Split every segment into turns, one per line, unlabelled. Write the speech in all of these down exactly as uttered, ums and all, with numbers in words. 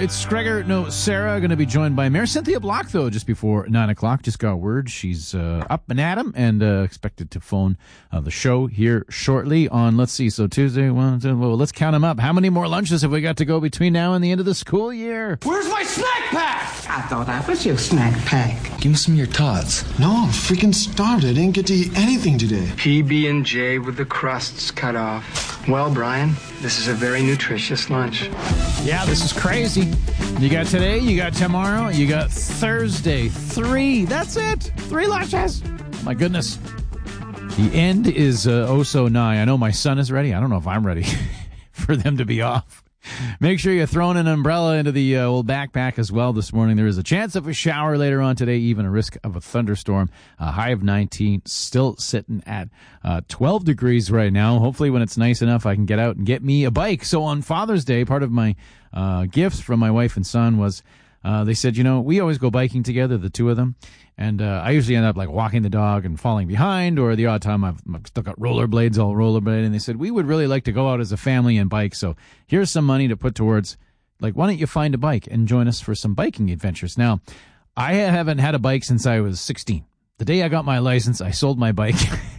it's Gregor, no, Sarah, going to be joined by Mayor Cynthia Block, though, just before nine o'clock. Just got word she's uh, up and at 'em and uh, expected to phone uh, the show here shortly on, let's see, so Tuesday, one, two, well, let's count them up. How many more lunches have we got to go between now and the end of the school year?
Where's my snack pack?
I thought that was your snack pack.
Give me some of your tots.
No, I'm freaking starved. I didn't get to eat anything today.
P B and J with the crusts cut off. Well, Brian, this is a very nutritious lunch.
Yeah, this is crazy. You got today, you got tomorrow, you got Thursday. Three. That's it. Three lunches. My goodness. The end is uh, oh so nigh. I know my son is ready. I don't know if I'm ready for them to be off. Make sure you're throwing an umbrella into the uh, old backpack as well this morning. There is a chance of a shower later on today, even a risk of a thunderstorm. A high of nineteen, still sitting at uh, twelve degrees right now. Hopefully when it's nice enough, I can get out and get me a bike. So on Father's Day, part of my uh, gifts from my wife and son was uh, they said, you know, we always go biking together, the two of them. And uh, I usually end up like walking the dog and falling behind, or the odd time I've, I've still got rollerblades, all rollerblade. And they said, we would really like to go out as a family and bike. So here's some money to put towards, like, why don't you find a bike and join us for some biking adventures? Now, I haven't had a bike since I was sixteen. The day I got my license, I sold my bike.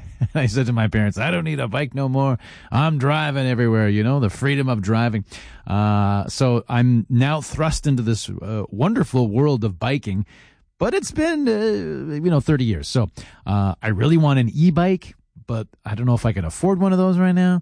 I said to my parents, I don't need a bike no more. I'm driving everywhere, you know, the freedom of driving. Uh, so I'm now thrust into this uh, wonderful world of biking. But it's been, uh, you know, thirty years. So uh, I really want an e-bike, but I don't know if I can afford one of those right now.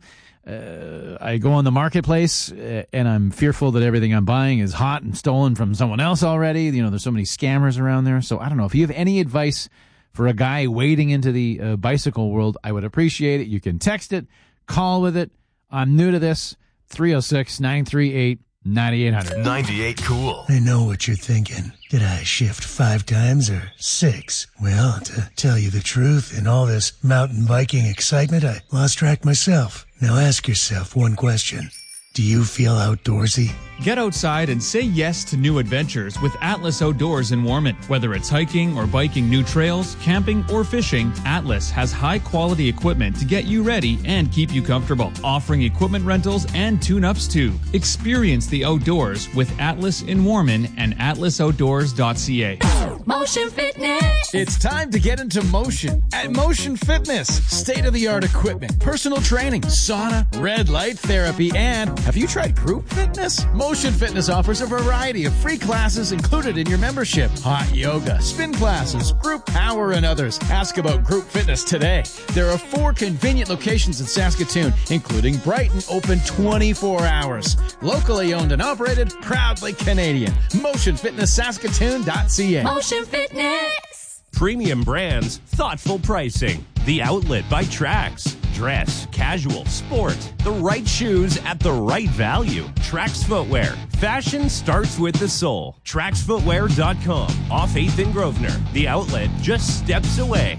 Uh, I go on the marketplace, uh, and I'm fearful that everything I'm buying is hot and stolen from someone else already. You know, there's so many scammers around there. So I don't know. If you have any advice for a guy wading into the uh, bicycle world, I would appreciate it. You can text it, call with it. I'm new to this. three oh six, nine three eight, nine eight hundred.
ninety-eight Cool.
I know what you're thinking. Did I shift five times or six? Well, to tell you the truth, in all this mountain biking excitement, I lost track myself. Now ask yourself one question. Do you feel outdoorsy?
Get outside and say yes to new adventures with Atlas Outdoors in Warman. Whether it's hiking or biking new trails, camping, or fishing, Atlas has high-quality equipment to get you ready and keep you comfortable, offering equipment rentals and tune-ups too. Experience the outdoors with Atlas in Warman and atlas outdoors dot c a.
Motion Fitness.
It's time to get into motion at Motion Fitness. State-of-the-art equipment, personal training, sauna, red light therapy, and have you tried group fitness? Motion Fitness offers a variety of free classes included in your membership. Hot yoga, spin classes, group power, and others. Ask about group fitness today. There are four convenient locations in Saskatoon, including Brighton, open twenty-four hours. Locally owned and operated, proudly Canadian. motion fitness saskatoon dot c a.
Motion Fitness.
Premium brands, thoughtful pricing. The Outlet by Trax. Dress, casual, sport. The right shoes at the right value. Trax Footwear. Fashion starts with the soul. trax footwear dot com. Off eighth and Grosvenor. The Outlet, just steps away.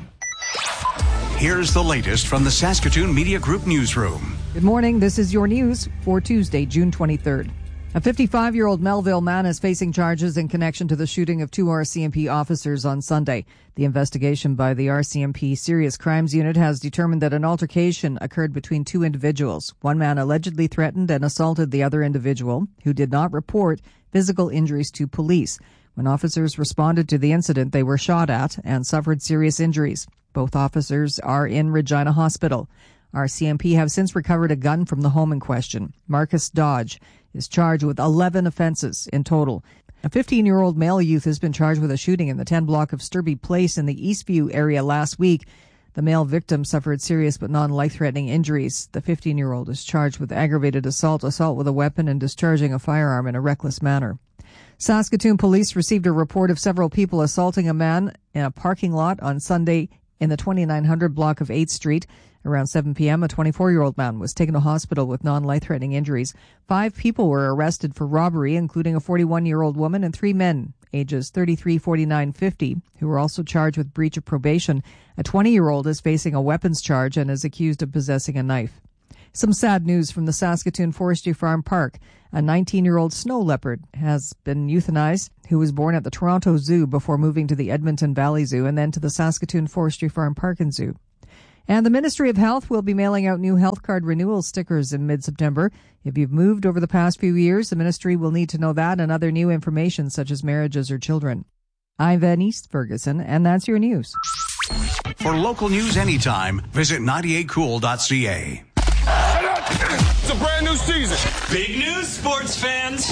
Here's the latest from the Saskatoon Media Group newsroom.
Good morning. This is your news for Tuesday, June twenty-third. A fifty-five-year-old Melville man is facing charges in connection to the shooting of two R C M P officers on Sunday. The investigation by the R C M P Serious Crimes Unit has determined that an altercation occurred between two individuals. One man allegedly threatened and assaulted the other individual, who did not report physical injuries to police. When officers responded to the incident, they were shot at and suffered serious injuries. Both officers are in Regina Hospital. R C M P have since recovered a gun from the home in question. Marcus Dodge is charged with eleven offenses in total. A fifteen-year-old male youth has been charged with a shooting in the ten block of Sturby Place in the Eastview area last week. The male victim suffered serious but non-life-threatening injuries. The fifteen-year-old is charged with aggravated assault, assault with a weapon, and discharging a firearm in a reckless manner. Saskatoon police received a report of several people assaulting a man in a parking lot on Sunday in the twenty-nine hundred block of eighth Street. Around seven p.m., a twenty-four-year-old man was taken to hospital with non-life-threatening injuries. Five people were arrested for robbery, including a forty-one-year-old woman and three men, ages thirty-three, forty-nine, fifty, who were also charged with breach of probation. A twenty-year-old is facing a weapons charge and is accused of possessing a knife. Some sad news from the Saskatoon Forestry Farm Park. A nineteen-year-old snow leopard has been euthanized, who was born at the Toronto Zoo before moving to the Edmonton Valley Zoo and then to the Saskatoon Forestry Farm Park and Zoo. And the Ministry of Health will be mailing out new health card renewal stickers in mid-September. If you've moved over the past few years, the ministry will need to know that and other new information such as marriages or children. I'm Van East Ferguson, and that's your news.
For local news anytime, visit ninety-eight cool dot c a.
It's a brand new season.
Big news, sports fans.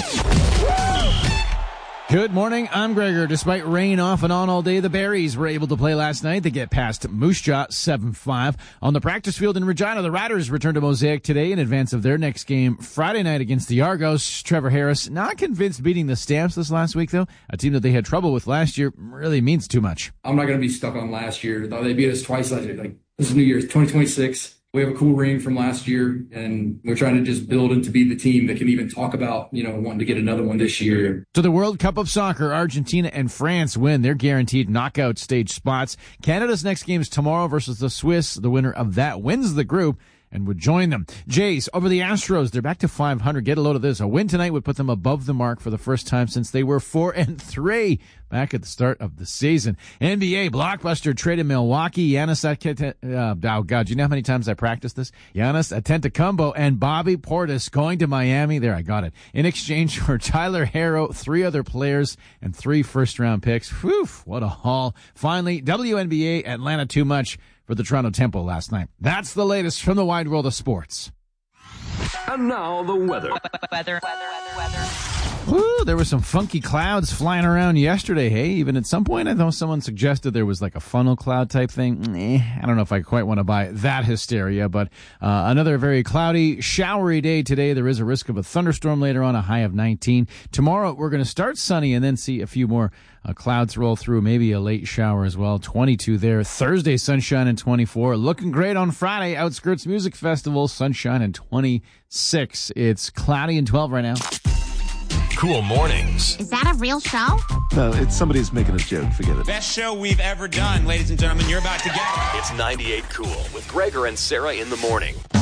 Good morning, I'm Gregor. Despite rain off and on all day, the Berries were able to play last night. They get past Moose Jaw seven five. On the practice field in Regina, the Riders return to Mosaic today in advance of their next game Friday night against the Argos. Trevor Harris not convinced beating the Stamps this last week, though. A team that they had trouble with last year really means too much.
I'm not going to be stuck on last year. They beat us twice last year. Like, this is New Year's, twenty twenty-six. We have a cool ring from last year, and we're trying to just build and to be the team that can even talk about, you know, wanting to get another one this year.
To the World Cup of Soccer, Argentina and France win their guaranteed knockout stage spots. Canada's next game is tomorrow versus the Swiss. The winner of that wins the group and would join them. Jays over the Astros. They're back to five hundred. Get a load of this. A win tonight would put them above the mark for the first time since they were four and three back at the start of the season. N B A blockbuster trade in Milwaukee. Giannis, uh, oh God, you know how many times I practiced this? Giannis Antetokounmpo and Bobby Portis going to Miami. There, I got it. In exchange for Tyler Herro, three other players, and three first-round picks. Whew, what a haul. Finally, W N B A Atlanta too much for the Toronto Temple last night. That's the latest from the wide world of sports.
And now the weather.
Weather, weather, weather, weather.
Woo, there were some funky clouds flying around yesterday. Hey, even at some point, I know someone suggested there was like a funnel cloud type thing. Eh, I don't know if I quite want to buy that hysteria, but uh, another very cloudy, showery day today. There is a risk of a thunderstorm later on, a high of nineteen. Tomorrow, we're going to start sunny and then see a few more uh, clouds roll through, maybe a late shower as well. twenty-two there. Thursday, sunshine and twenty-four. Looking great on Friday, Outskirts Music Festival, sunshine and twenty-six. It's cloudy and twelve right now.
Cool mornings.
Is that a real show?
No, it's somebody's making a joke. Forget it.
Best show we've ever done, ladies and gentlemen. You're about to get it.
It's ninety-eight Cool with Gregor and Sarah in the morning.